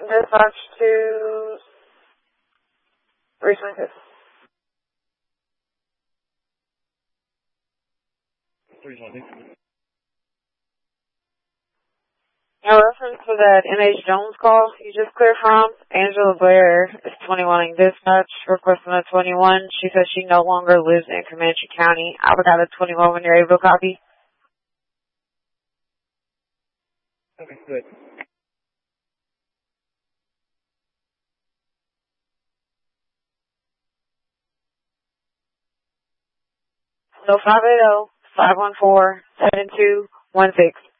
Dispatch to Richmond. In reference to that NH Jones call you just cleared from, Angela Blair is 21ing dispatch, requesting a 21. She says she no longer lives in Comanche County. I would have a 21 when you're able to copy. Okay, good. No 580-514-7216.